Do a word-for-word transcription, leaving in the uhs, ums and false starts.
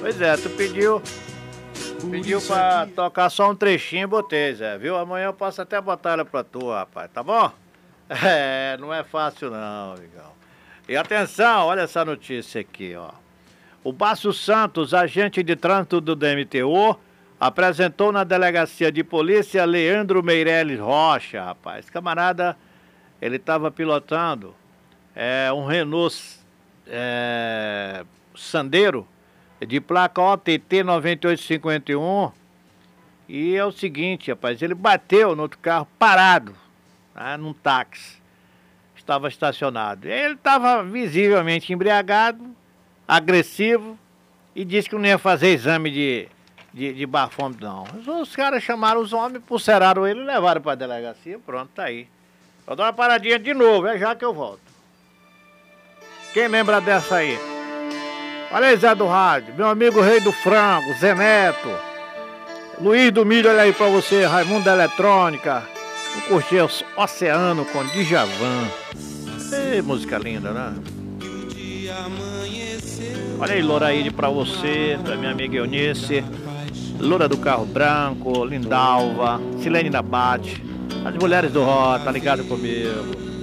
Pois é, tu pediu, pediu pra tocar só um trechinho, botei, Zé, viu? Amanhã eu posso até botar ela pra tu, rapaz, tá bom? É, não é fácil não, amigão. E atenção, olha essa notícia aqui, ó. O Baço Santos, agente de trânsito do D M T U, apresentou na delegacia de polícia Leandro Meirelles Rocha, rapaz. Esse camarada, ele estava pilotando é, um Renault é, Sandero de placa O T T nove oito cinco um. E é o seguinte, rapaz, ele bateu no outro carro parado, né, num táxi. Estava estacionado. Ele estava visivelmente embriagado, agressivo, e disse que não ia fazer exame de, de, de bafômetro, não. Os caras chamaram os homens, pulseraram ele e levaram para a delegacia. Pronto, tá aí. Vou dar uma paradinha de novo, é já que eu volto. Quem lembra dessa aí? Olha aí, Zé do Rádio, meu amigo Rei do Frango, Zé Neto, Luiz do Milho, olha aí pra você, Raimundo da Eletrônica, o curtir Oceano com Djavan. Ei, música linda, né? Olha aí, Loraíde pra você, pra minha amiga Eunice, Loura do Carro Branco, Lindalva, Silene da Bate, as mulheres do Ró, tá ligado comigo?